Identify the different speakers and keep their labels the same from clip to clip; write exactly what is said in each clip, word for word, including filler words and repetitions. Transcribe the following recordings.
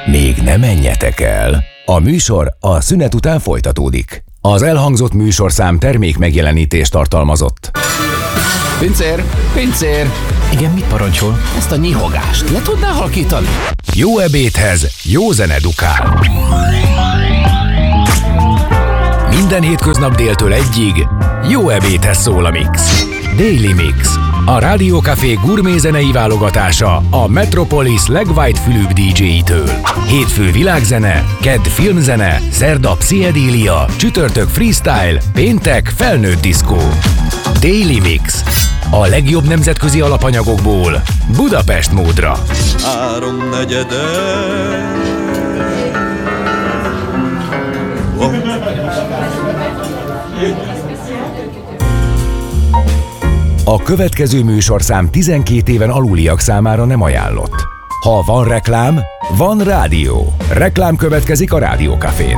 Speaker 1: Még ne menjetek el. A műsor a szünet után folytatódik. Az elhangzott műsorszám termék megjelenítést tartalmazott.
Speaker 2: Pincér! Pincér!
Speaker 3: Igen, mit parancsol?
Speaker 2: Ezt a nyihogást le tudná halkítani?
Speaker 1: Jó ebédhez jó zene dukál. Minden hétköznap déltől egyig jó ebédhez szól a Mix. Daily Mix. A Rádió Café gurmé zenei válogatása a Metropolis legwhite-fülűbb dé dzséjitől. Hétfő világzene, kedd filmzene, szerda pszichedélia, csütörtök freestyle, péntek felnőtt diszkó. Daily Mix. A legjobb nemzetközi alapanyagokból Budapest módra.
Speaker 4: Három negyede.
Speaker 1: A következő műsorszám tizenkét éven aluliak számára nem ajánlott. Ha van reklám, van rádió. Reklám következik a Rádió Cafén.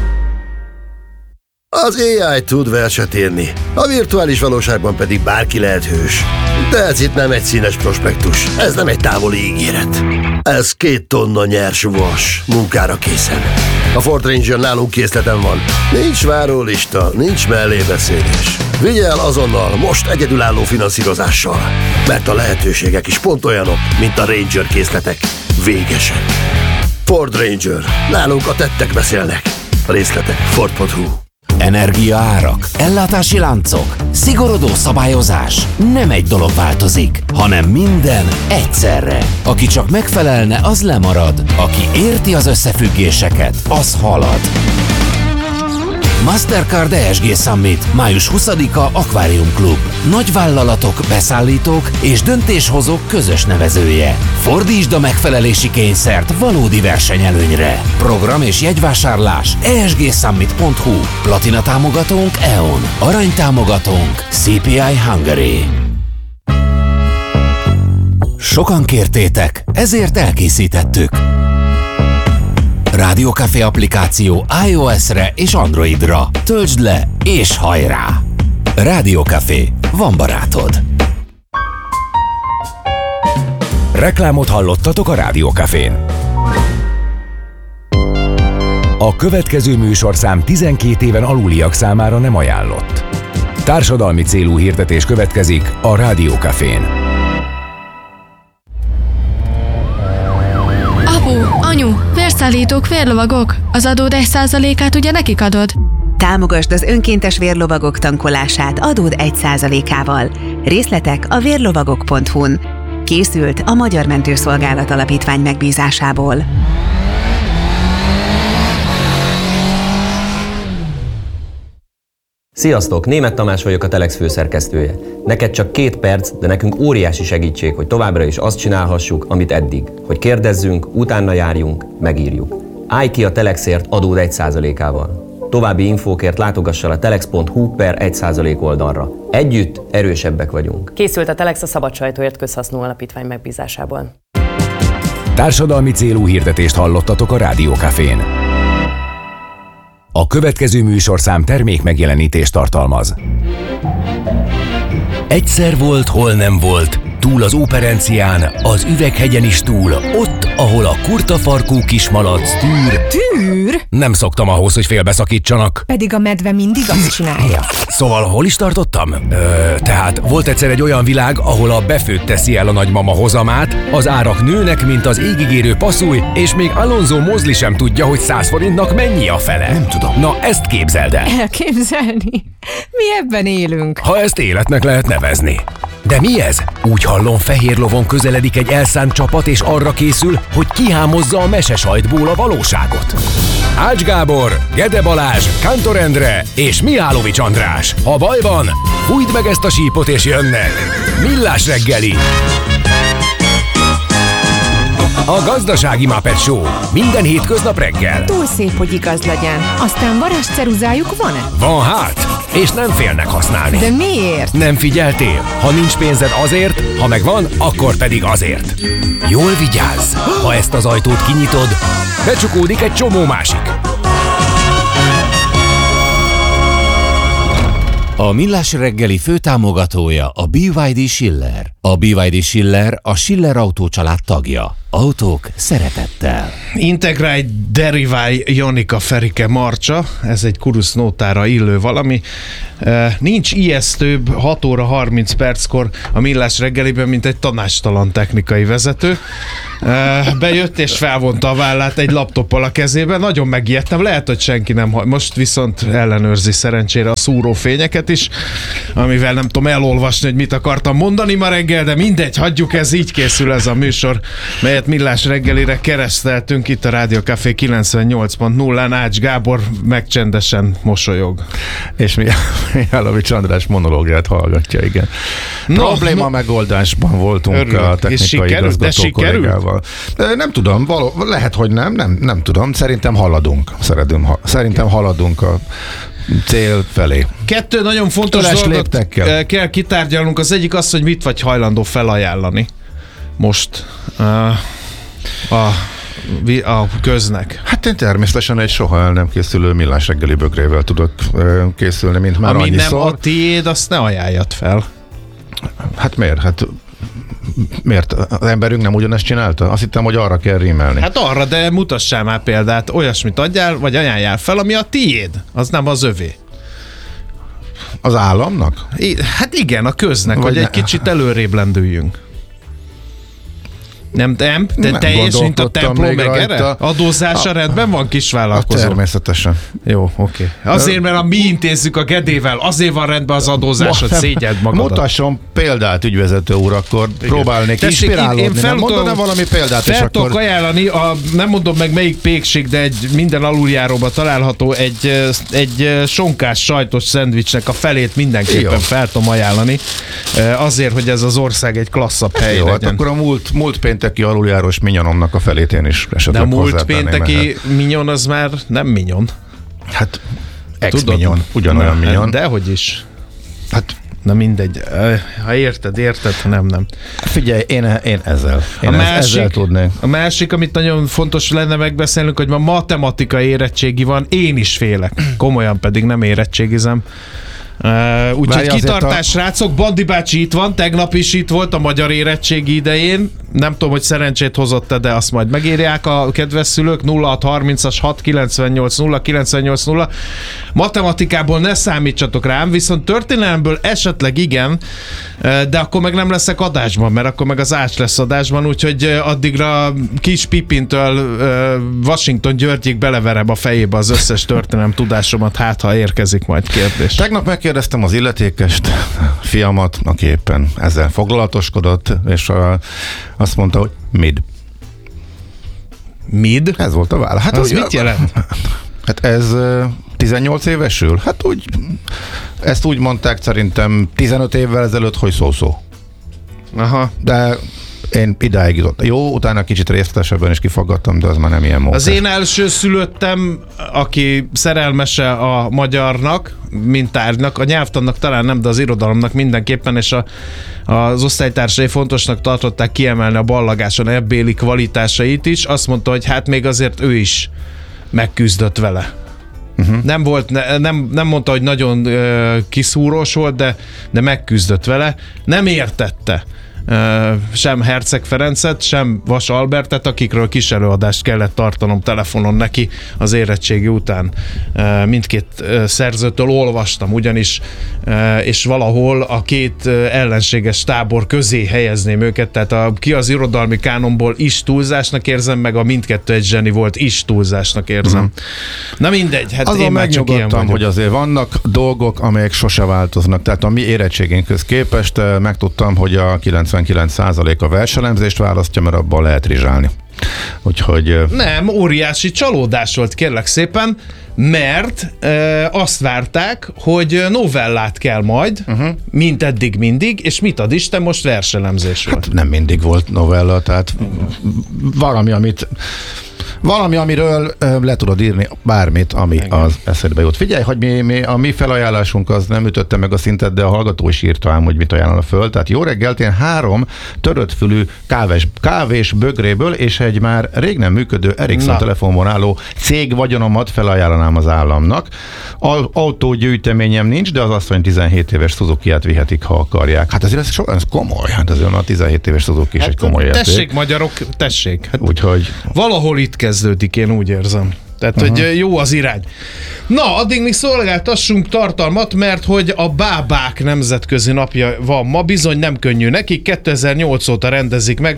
Speaker 5: Az á i tud verset írni, a virtuális valóságban pedig bárki lehet hős. De ez itt nem egy színes prospektus, ez nem egy távoli ígéret. Ez két tonna nyers vas, munkára készen. A Ford Ranger nálunk készleten van. Nincs várólista, nincs mellébeszélés. Vigye el azonnal, most egyedülálló finanszírozással. Mert a lehetőségek is pont olyanok, mint a Ranger készletek. Végesek. Ford Ranger. Nálunk a tettek beszélnek. A részletek ford pont hu.
Speaker 2: Energiaárak, ellátási láncok, szigorodó szabályozás. Nem egy dolog változik, hanem minden egyszerre. Aki csak megfelelne, az lemarad. Aki érti az összefüggéseket, az halad. Mastercard e es gé Summit, május huszadika Aquarium Club. Nagyvállalatok, beszállítók és döntéshozók közös nevezője. Fordítsd a megfelelési kényszert valódi versenyelőnyre. Program és jegyvásárlás e es gé summit pont hu. Platina támogatónk é o en. Arany támogatónk cé pé i Hungary. Sokan kértétek, ezért elkészítettük. Rádió Café applikáció iOS-re és Androidra. Töltsd le és hajrá! Rádió Café. Van barátod.
Speaker 1: Reklámot hallottatok a Rádió Cafén. A következő műsorszám tizenkét éven aluliak számára nem ajánlott. Társadalmi célú hirdetés következik a Rádió Cafén.
Speaker 6: Anyu, vérszállítók, vérlovagok. Az adód egy százalékát ugye nekik adod?
Speaker 7: Támogasd az önkéntes vérlovagok tankolását adód egy százalékával. Részletek a vérlovagok pont hu-n. Készült a Magyar Mentőszolgálat Alapítvány megbízásából.
Speaker 8: Sziasztok! Németh Tamás vagyok, a Telex főszerkesztője. Neked csak két perc, de nekünk óriási segítség, hogy továbbra is azt csinálhassuk, amit eddig. Hogy kérdezzünk, utána járjunk, megírjuk. Állj ki a Telexért adód egy százalékával. További infókért látogass el a telex pont hu per egy százalék oldalra. Együtt erősebbek vagyunk.
Speaker 9: Készült a Telex a Szabad Sajtóért Közhasznú Alapítvány megbízásából.
Speaker 1: Társadalmi célú hirdetést hallottatok a Rádió Cafén. A következő műsorszám termék megjelenítést tartalmaz. Egyszer volt, hol nem volt, túl az Óperencián, az Üveghegyen is túl, ott, ahol a kurtafarkú kismalac tűr.
Speaker 10: Tűr?
Speaker 1: Nem szoktam ahhoz, hogy félbeszakítsanak.
Speaker 10: Pedig a medve mindig azt csinálja.
Speaker 1: Szóval hol is tartottam? Ö, tehát volt egyszer egy olyan világ, ahol a befőtt teszi el a nagymama hozamát, az árak nőnek, mint az égigérő passzúj, és még Alonso Mosley sem tudja, hogy száz forintnak mennyi a fele.
Speaker 2: Nem tudom.
Speaker 1: Na, ezt képzeld el.
Speaker 10: Elképzelni? Mi ebben élünk.
Speaker 1: Ha ezt életnek lehet nevezni. De mi ez? Úgy hallom, fehér lovon közeledik egy elszánt csapat, és arra készül, hogy kihámozza a mesesajtból a valóságot. Ács Gábor, Gede Balázs, Kántor Endre és Mihálovics András. Ha baj van, fújd meg ezt a sípot és jönnek. Millás reggeli. A Gazdasági Muppet Show. Minden hétköznap reggel.
Speaker 10: Túl szép, hogy igaz legyen. Aztán varázsceruzájuk van-e?
Speaker 1: Van hát, és nem félnek használni.
Speaker 10: De miért?
Speaker 1: Nem figyeltél? Ha nincs pénzed azért, ha megvan, akkor pedig azért. Jól vigyázz! Ha ezt az ajtót kinyitod, becsukódik egy csomó másik.
Speaker 2: A Millás reggeli főtámogatója a bé vé dé Schiller. A bé vé dé Schiller a Schiller Autó család tagja. Autók szeretettel.
Speaker 3: Integrálj, deriválj, Janika, Ferike, Marcsa, ez egy kurusz nótára illő valami. Nincs ijesztőbb hat óra harminc perckor a Millás reggeliben, mint egy tanácstalan technikai vezető. Bejött és felvonta a vállát egy laptoppal a kezében. Nagyon megijedtem, lehet, hogy senki nem hall. Most viszont ellenőrzi szerencsére a szúrófényeket is, amivel nem tudom elolvasni, hogy mit akartam mondani ma reggel, de mindegy, hagyjuk, ez így készül ez a műsor, melyet Millás reggelire kereszteltünk itt a Rádió Café kilencvennyolc pont nullán. Ács Gábor meg csendesen mosolyog.
Speaker 11: És mi Mihálovics András monológiát hallgatja, igen. No, Probléma no. megoldásban voltunk. Örülök. A technikai igazgató kollégával. Nem tudom, való, lehet, hogy nem, nem, nem tudom. Szerintem haladunk. Szeretem, szerintem haladunk a cél felé.
Speaker 3: Kettő nagyon fontos Tolás dolgot léptekkel. kell kitárgyalnunk. Az egyik az, hogy mit vagy hajlandó felajánlani most uh, a a köznek.
Speaker 11: Hát én természetesen egy soha el nem készülő Millás reggeli bögrével tudok készülni, mint már
Speaker 3: Ami
Speaker 11: annyiszor.
Speaker 3: nem a tiéd, azt ne ajánljad fel.
Speaker 11: Hát miért? Hát miért? Az emberünk nem ugyanezt csinálta? Azt hittem, hogy arra kell rímelni.
Speaker 3: Hát arra, de mutassál már példát. Olyasmit adjál, vagy ajánljál fel, ami a tiéd. Az nem az övé.
Speaker 11: Az államnak?
Speaker 3: I- hát igen, a köznek,
Speaker 11: vagy
Speaker 3: hogy
Speaker 11: ne...
Speaker 3: egy kicsit előrébb lendüljünk. Nem, nem, de
Speaker 11: nem
Speaker 3: teljes, mint a templom meg erre? Adózása a, rendben van, kisvállalkozó?
Speaker 11: Természetesen.
Speaker 3: Jó, oké. Okay. Azért, mert a mi intézzük a Gedével, azért van rendben az adózásod, szégyeld magadat.
Speaker 11: Mutasson példát, ügyvezető úr, akkor igen. próbálnék Tessék, inspirálódni. Én, én fel mondanám valami példát,
Speaker 3: fel
Speaker 11: és akkor...
Speaker 3: tudok ajánlani, a, nem mondom meg melyik pékség, de egy minden aluljáróban található egy, egy sonkás sajtos szendvicsnek a felét mindenképpen Jó. fel tudom ajánlani. Azért, hogy ez az ország egy klasszabb hely
Speaker 11: Jó,
Speaker 3: legyen.
Speaker 11: Hát akkor a múlt, múlt pénteki aluljárós minyonomnak a felét én is esetleg
Speaker 3: de a múlt pénteki minyon az már nem minyon.
Speaker 11: Hát ex-minyon, ugyanolyan
Speaker 3: Na,
Speaker 11: minyon.
Speaker 3: Dehogy is.
Speaker 11: Hát
Speaker 3: na mindegy, ha érted, érted, ha nem, nem.
Speaker 11: Figyelj, én, én ezzel, én
Speaker 3: a
Speaker 11: ez,
Speaker 3: másik,
Speaker 11: ezzel tudnék.
Speaker 3: A másik, amit nagyon fontos lenne megbeszélnünk, hogy ma matematikai érettségi van, én is félek, komolyan pedig nem érettségizem. Uh, Úgyhogy kitartás, a... srácok, Bandi bácsi itt van, tegnap is itt volt a magyar érettségi idején. Nem tudom, hogy szerencsét hozott-e, de azt majd megírják a kedves szülők. nulla hat harmincas hat kilencvennyolc nulla kilencvennyolc nulla. Matematikából ne számítsatok rám, viszont történelemből esetleg igen, de akkor meg nem leszek adásban, mert akkor meg az Ács lesz adásban, úgyhogy addigra kis Pipintől Washington Györgyig beleverem a fejébe az összes történelem tudásomat, hát ha érkezik majd kérdés.
Speaker 11: Tegnap megkérdeztem az illetékest, fiamat, aki éppen ezzel foglalatoskodott, és a, azt mondta, hogy mid.
Speaker 3: Mid?
Speaker 11: Ez volt a válasz. Hát
Speaker 3: az mit jelent?
Speaker 11: Hát ez tizennyolc évesül? Hát úgy, ezt úgy mondták szerintem tizenöt évvel ezelőtt, hogy szó-szó.
Speaker 3: Aha.
Speaker 11: De én idáig jutott. Jó, utána kicsit részletesebben is kifaggattam, de az már nem ilyen módon.
Speaker 3: Az én első szülöttem, aki szerelmese a magyarnak, mint tárgynak, a nyelvtannak talán nem, de az irodalomnak mindenképpen, és a, az osztálytársai fontosnak tartották kiemelni a ballagáson ebbéli kvalitásait is. Azt mondta, hogy hát még azért ő is megküzdött vele. Uh-huh. Nem volt, ne, nem, nem mondta, hogy nagyon uh, kiszúrós volt, de, de megküzdött vele. Nem értette Uh, sem Herceg Ferencet, sem Vas Albertet, akikről kis előadást kellett tartanom telefonon neki az érettségi után. Uh, mindkét uh, szerzőtől olvastam, ugyanis uh, és valahol a két uh, ellenséges tábor közé helyezném őket, tehát a, ki az irodalmi kánonból is túlzásnak érzem, meg a mindkettő egy zseni volt is túlzásnak érzem. Uh-huh. Na mindegy, hát
Speaker 11: azon
Speaker 3: én már csak ilyen vagyok.
Speaker 11: Hogy azért vannak dolgok, amelyek sose változnak. Tehát a mi érettségünkhöz képest megtudtam, hogy a kilencvenkilenc százalék a verselemzést választja, mert abban lehet rizsálni. Úgyhogy...
Speaker 3: Nem, óriási csalódás volt, kérlek szépen, mert e, azt várták, hogy novellát kell majd, uh-huh. mint eddig mindig, és mit ad Isten, most verselemzés volt.
Speaker 11: Hát nem mindig volt novella, tehát valami, amit Valami, amiről ö, le tudod írni bármit, ami engem. Az eszedbe jut. Figyelj, hogy mi, mi, a mi felajánlásunk az nem ütötte meg a szintet, de a hallgató is írta ám, hogy mit ajánlana föl. Tehát jó reggelt, én három törött fülű kávés, kávés bögréből és egy már rég nem működő Ericsson telefonban álló cég vagyonomat felajánlanám az államnak. A, autógyűjteményem nincs, de az asszony tizenhét éves Suzuki-át vihetik, ha akarják. Hát azért ez, so, ez komoly, hát azért a tizenhét éves Suzuki is hát egy komoly érték.
Speaker 3: Tessék, magyarok, tessék. Hát
Speaker 11: úgyhogy
Speaker 3: valahol itt kezdődik, én úgy érzem. Tehát, uh-huh. hogy jó az irány. Na, addig még szolgáltassunk tartalmat, mert hogy a bábák nemzetközi napja van ma, bizony nem könnyű nekik, kétezer-nyolc óta rendezik meg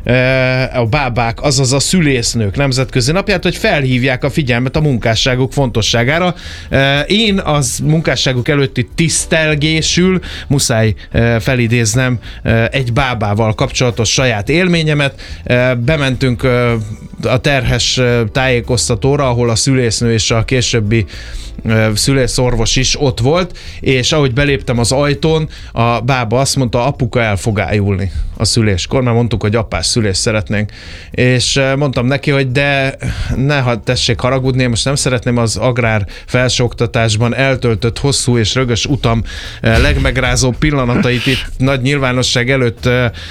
Speaker 3: a bábák, azaz a szülésznők nemzetközi napját, hogy felhívják a figyelmet a munkásságuk fontosságára. Én az munkásságuk előtti tisztelgésül muszáj felidéznem egy bábával kapcsolatos saját élményemet. Bementünk a terhes tájékoztatóra, ahol a szülésznő és a későbbi szülészorvos is ott volt, és ahogy beléptem az ajtón, a bába azt mondta, apuka el fog ájulni a szüléskor, mert mondtuk, hogy apás szülést szeretnénk. És mondtam neki, hogy de ne ha tessék haragudni, én most nem szeretném az agrár felsőoktatásban eltöltött hosszú és rögös utam legmegrázó pillanatait itt nagy nyilvánosság előtt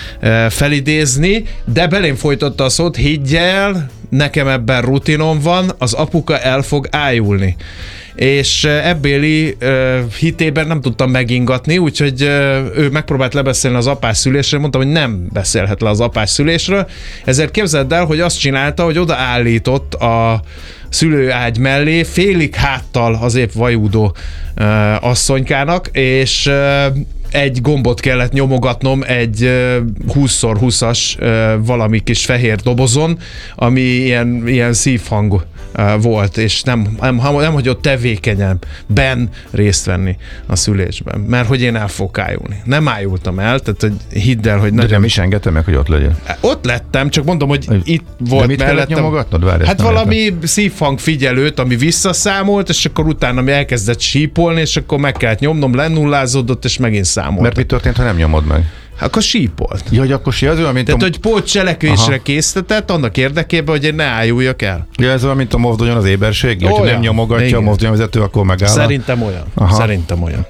Speaker 3: felidézni, de belém folytatta a szót, higgy el, nekem ebben rutinom van, az apuka el fog ájulni. És ebbéli uh, hitében nem tudtam megingatni, úgyhogy uh, ő megpróbált lebeszélni az apás szülésről, mondtam, hogy nem beszélhet le az apás szülésről, ezért képzeld el, hogy azt csinálta, hogy odaállított a szülőágy mellé, félig háttal az épp vajúdó uh, asszonykának, és uh, egy gombot kellett nyomogatnom egy uh, húsz szor húszas uh, valami kis fehér dobozon, ami ilyen, ilyen szívhang uh, volt, és nem, nem, nem hagyott tevékenyebben részt venni a szülésben, mert hogy én el fogok ájulni. Nem ájultam el, tehát hogy hidd el, hogy
Speaker 11: de
Speaker 3: nagyon...
Speaker 11: nem is engedtem meg, hogy ott legyen.
Speaker 3: Ott lettem, csak mondom, hogy
Speaker 11: de
Speaker 3: itt volt
Speaker 11: mit
Speaker 3: mellettem.
Speaker 11: kellett nyomogatnod? Várj,
Speaker 3: hát valami értem. Szívhang figyelőt, ami visszaszámolt, és akkor utána mi elkezdett sípolni, és akkor meg kellett nyomnom, lenullázódott, és megint számolt.
Speaker 11: Mert mi történt, ha nem nyomod meg?
Speaker 3: Akkor sípolt.
Speaker 11: Ja, hogy akkor sí, az olyan, mint
Speaker 3: Tehát,
Speaker 11: a...
Speaker 3: hogy pótcselekvésre késztetett, annak érdekében, hogy én ne ájuljak el.
Speaker 11: Ja, ez olyan, mint a mozdonyon az éberség, hogyha nem nyomogatja igen. a mozdonyvezető, akkor megáll.
Speaker 3: Szerintem olyan. Aha. Szerintem olyan.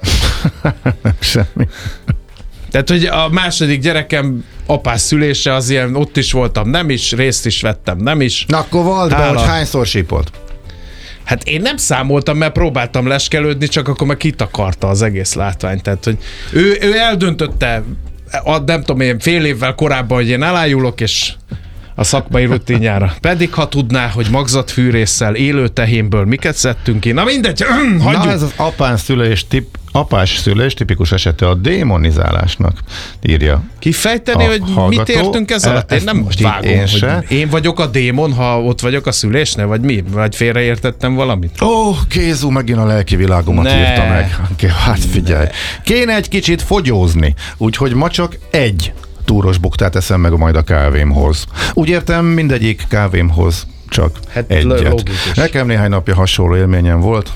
Speaker 11: Semmi.
Speaker 3: Tehát, hogy a második gyerekem apás szülése az ilyen, ott is voltam, nem is, részt is vettem, nem is.
Speaker 11: Na akkor vald be, hogy hányszor sípolt?
Speaker 3: Hát én nem számoltam, mert próbáltam leskelődni, csak akkor meg kitakarta az egész látvány. Tehát, hogy ő, ő eldöntötte, nem tudom én, fél évvel korábban, hogy én elájulok, és a szakmai rutinjára. Pedig ha tudná, hogy magzatfűrésszel, élő tehénből miket szedtünk ki. Na mindegy, hagyjuk.
Speaker 11: Na ez az apás szülés, tip, apás szülés tipikus esete a démonizálásnak, írja.
Speaker 3: Kifejteni, hogy hallgató. Mit értünk ez alatt? Én nem most vágom, én hogy én vagyok a démon, ha ott vagyok a szülésnél, vagy mi? Vagy félreértettem valamit?
Speaker 11: Ó, oh, Kézu megint a lelki világomat ne. írta meg. Hát figyelj. Ne. Kéne egy kicsit fogyózni, úgyhogy ma csak egy túros buktát eszem meg majd a kávémhoz. Úgy értem, mindegyik kávémhoz csak hát egyet. Logikus. Nekem néhány napja hasonló élményem volt.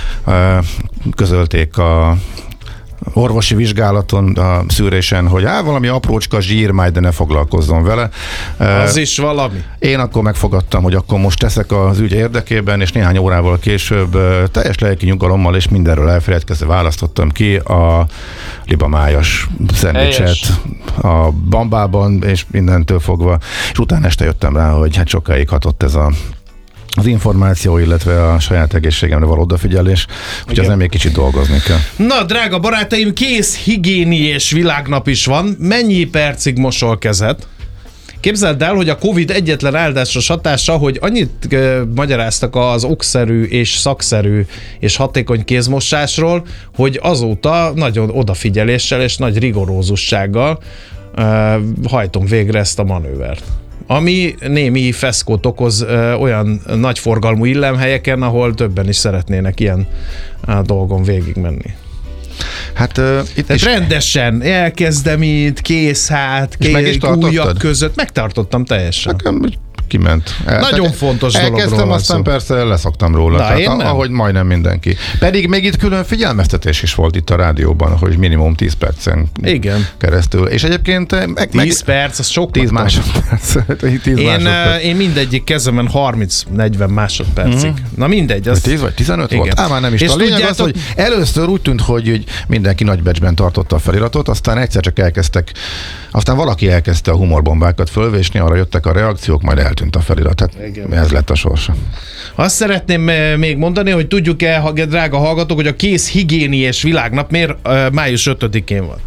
Speaker 11: Közölték a orvosi vizsgálaton, a szűrésen, hogy á, valami aprócska zsír, majd de ne foglalkozzon vele.
Speaker 3: Az is valami.
Speaker 11: Én akkor megfogadtam, hogy akkor most teszek az ügy érdekében, és néhány órával később teljes lelki nyugalommal és mindenről elfelejtkezve választottam ki a libamájas szendvicset a bambában, és mindentől fogva, és utána este jöttem rá, hogy hát sokáig hatott ez a az információ, illetve a saját egészségemre való odafigyelés, hogy az nem még kicsit dolgozni kell.
Speaker 3: Na, drága barátaim, kész higiéniés világnap is van. Mennyi percig mosol kezet? Képzeld el, hogy a Covid egyetlen áldásos hatása, hogy annyit uh, magyaráztak az okszerű és szakszerű és hatékony kézmosásról, hogy azóta nagyon odafigyeléssel és nagy rigorózussággal uh, hajtom végre ezt a manővert. Ami némi feszkót okoz ö, olyan nagyforgalmú illemhelyeken, ahol többen is szeretnének ilyen á, dolgon végigmenni.
Speaker 11: Hát uh, itt
Speaker 3: Tehát is rendesen elkezdem itt, kész hát, ké- ujjak között. Megtartottam teljesen.
Speaker 11: Nekem kiment. El,
Speaker 3: Nagyon fontos dologról
Speaker 11: elkezdtem,
Speaker 3: van
Speaker 11: aztán
Speaker 3: szó.
Speaker 11: persze leszoktam róla.
Speaker 3: Na,
Speaker 11: tehát, ahogy majdnem mindenki. Pedig még itt külön figyelmeztetés is volt itt a rádióban, hogy minimum tíz percen
Speaker 3: Igen.
Speaker 11: keresztül. És egyébként... Meg,
Speaker 3: tíz perc, az sok.
Speaker 11: tíz másodperc. tíz
Speaker 3: én,
Speaker 11: másodperc.
Speaker 3: én mindegyik kezemen harminc-negyven másodpercig. Mm. Na mindegy. Az...
Speaker 11: tíz vagy tizenöt
Speaker 3: Igen.
Speaker 11: volt? Á, már nem is.
Speaker 3: És
Speaker 11: a lényeg
Speaker 3: tudjátok...
Speaker 11: az, hogy először úgy tűnt, hogy, hogy mindenki nagy becsben tartotta a feliratot, aztán egyszer csak elkezdtek, aztán valaki elkezdte a humorbombákat fölvésni, arra jöttek a reakciók, majd eltűnt a felirat. Tehát igen. Ez lett a sorsa.
Speaker 3: Azt szeretném még mondani, hogy tudjuk-e, drága hallgatók, hogy a kézhigiéniás világnap miért uh, május ötödikén van?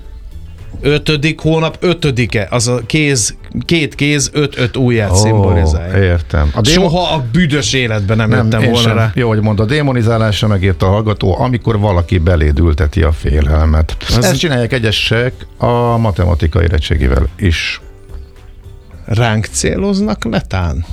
Speaker 3: ötödik hónap ötödike, az a kéz, két kéz, öt-öt ujját oh, szimbolizálja.
Speaker 11: Értem. A démo...
Speaker 3: Soha a büdös életben nem, nem jöttem volna
Speaker 11: sem.
Speaker 3: rá.
Speaker 11: Jó, hogy mondta, a démonizálásra megírta a hallgató, amikor valaki beléd ülteti a félelmet. Az... Ezt csinálják egyesek a matematika érettségivel is.
Speaker 3: Ránk céloznak netán?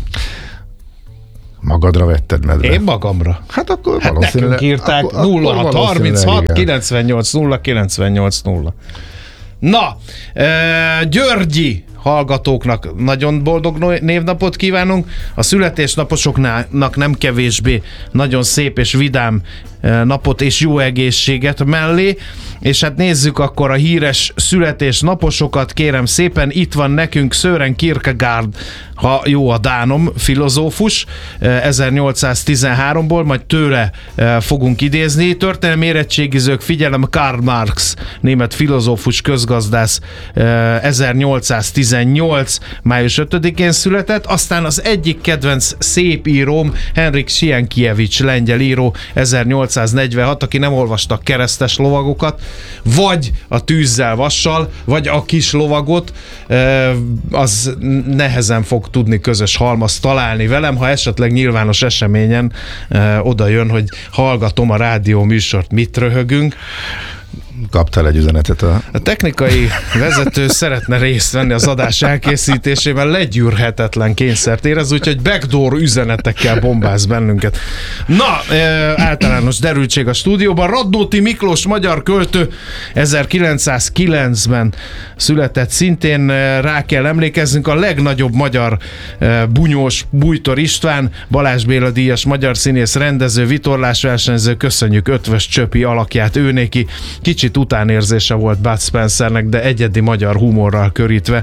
Speaker 11: Magadra vetted, medve?
Speaker 3: Én magamra.
Speaker 11: Hát akkor
Speaker 3: hát
Speaker 11: valószínűleg.
Speaker 3: nekünk írták
Speaker 11: akkor,
Speaker 3: nulla hat harminchat kilencvennyolc nulla kilencvennyolc nulla. Na, e, Györgyi hallgatóknak nagyon boldog névnapot kívánunk. A születésnaposoknak nem kevésbé nagyon szép és vidám napot és jó egészséget mellé. És hát nézzük akkor a híres születésnaposokat, kérem szépen. Itt van nekünk Søren Kierkegaard, ha jó a dánom, filozófus, ezernyolcszáztizenháromból, majd tőle fogunk idézni. Történelmi érettségizők, figyelem, Karl Marx, német filozófus, közgazdász, ezernyolcszáztizennyolc. május ötödikén született, aztán az egyik kedvenc szép íróm, Henrik Sienkiewicz, lengyel író, ezernyolcszáznegyvenhat, aki nem olvasta a Keresztes lovagokat, vagy a Tűzzel vassal, vagy a Kis lovagot, az nehezen fog tudni közös halmazt találni velem, ha esetleg nyilvános eseményen oda jön, hogy hallgatom a rádió műsort, mit röhögünk.
Speaker 11: Kaptál egy üzenetet a...
Speaker 3: A technikai vezető szeretne részt venni az adás elkészítésében, legyűrhetetlen kényszert érez, úgyhogy backdoor üzenetekkel bombáz bennünket. Na, e, általános derültség a stúdióban. Radnóti Miklós, magyar költő, ezerkilencszázkilencben született, szintén rá kell emlékeznünk, a legnagyobb magyar e, bunyós Bújtor István, Balázs Béla díjas magyar színész, rendező, vitorlásversenyző, köszönjük Ötvös Csöpi alakját őnéki. Kicsit utánérzése volt Bud Spencernek, de egyedi magyar humorral körítve.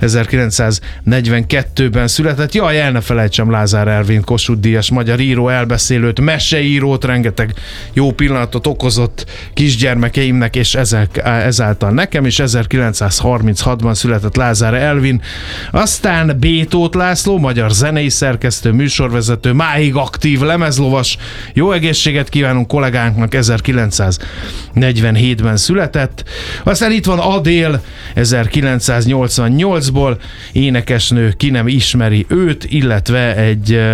Speaker 3: ezerkilencszáznegyvenkettőben született. Jaj, el ne felejtsem Lázár Ervin, Kossuth díjas magyar író, elbeszélőt, meseírót, rengeteg jó pillanatot okozott kisgyermekeimnek, és ezek, ezáltal nekem is. ezerkilencszázharminchatban született Lázár Ervin. Aztán B. Tóth László, magyar zenei szerkesztő, műsorvezető, máig aktív lemezlovas. Jó egészséget kívánunk kollégánknak, ezerkilencszáznegyvenhétben született. Aztán itt van Adél, ezerkilencszáznyolcvannyolcból, énekesnő, ki nem ismeri őt, illetve egy uh,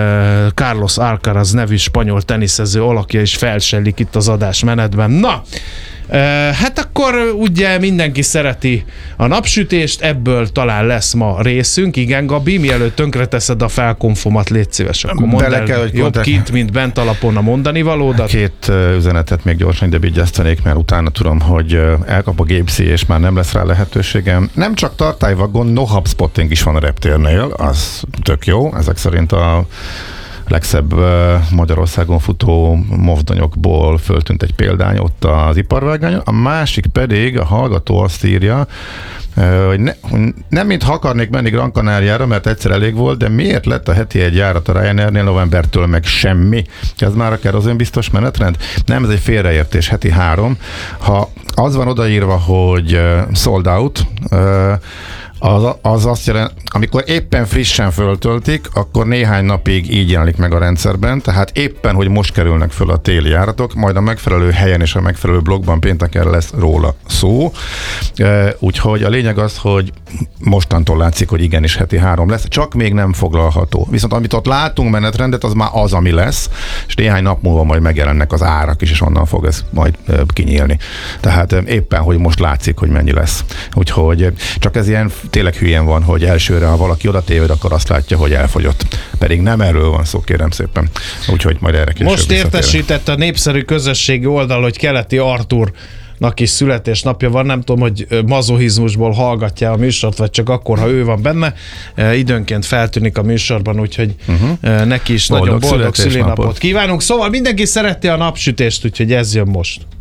Speaker 3: Carlos Alcaraz nevű spanyol teniszező alakja is felsellik itt az adásmenetben. Na, Uh, hát akkor ugye mindenki szereti a napsütést, ebből talán lesz ma részünk. Igen, Gabi, mielőtt tönkreteszed a felkonfomat, légy szíves, akkor mondd el kell, jobb kontent... kint, mint bent alapon a mondani valódat.
Speaker 11: Két uh, üzenetet még gyorsan ide vigyáztanék, mert utána tudom, hogy uh, elkap a gépszi, és már nem lesz rá lehetőségem. Nem csak tartályvagon, no hubspotting is van a reptérnél, az tök jó, ezek szerint a legszebb uh, Magyarországon futó mozdonyokból föltűnt egy példány ott az iparvágányon. A másik pedig, a hallgató azt írja, uh, hogy, ne, hogy nem mintha akarnék menni Gran Canariára, mert egyszer elég volt, de miért lett a heti egy járat a Ryanairnél novembertől meg semmi? Ez már a kerozénbiztos menetrend? Nem, ez egy félreértés, heti három. Ha az van odaírva, hogy uh, sold out, uh, Az, az azt jelent, amikor éppen frissen föltöltik, akkor néhány napig így jelenik meg a rendszerben, tehát éppen, hogy most kerülnek föl a téli járatok, majd a megfelelő helyen és a megfelelő blogban pénteken lesz róla szó. Úgyhogy a lényeg az, hogy mostantól látszik, hogy igenis heti három lesz, csak még nem foglalható. Viszont amit ott látunk menetrendet, az már az, ami lesz, és néhány nap múlva majd megjelennek az árak is, és onnan fog ez majd kinyílni. Tehát éppen, hogy most látszik, hogy mennyi lesz. Úgyhogy csak ez ilyen tényleg hülyén van, hogy elsőre, ha valaki oda téved, akkor azt látja, hogy elfogyott. Pedig nem erről van szó, kérem szépen. Úgyhogy majd erre később
Speaker 3: most értesített a népszerű közösségi oldal, hogy Keleti Artúr aki születésnapja van, nem tudom, hogy mazohizmusból hallgatja a műsort, vagy csak akkor, ha ő van benne. Időnként feltűnik a műsorban, úgyhogy uh-huh. neki is boldog nagyon boldog szülinapot kívánunk. Szóval mindenki szereti a napsütést, úgyhogy ez jön most.